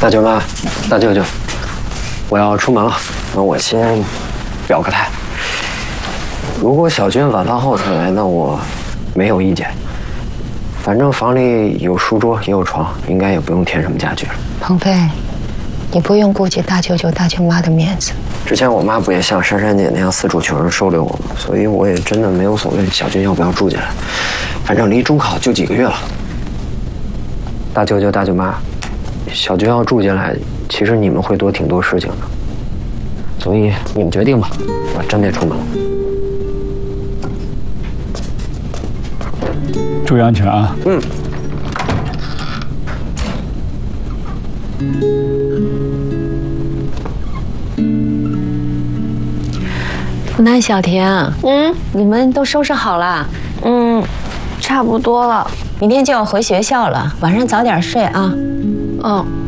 大舅妈，大舅舅，我要出门了，那我先表个态。如果小军晚饭后才来，那我没有意见。反正房里有书桌也有床，应该也不用添什么家具了。 鹏飞，你不用顾及大舅舅大舅妈的面子。 之前我妈不也像珊珊姐那样四处求人收留我吗？所以我也真的没有所谓小军要不要住进来。反正离中考就几个月了。大舅舅大舅妈，小军要住进来，其实你们会多挺多事情的。所以你们决定吧，我真得出门了。 注意安全啊！ 嗯。 那小田，你们都收拾好了？ 差不多了。 明天就要回学校了，晚上早点睡啊。 嗯。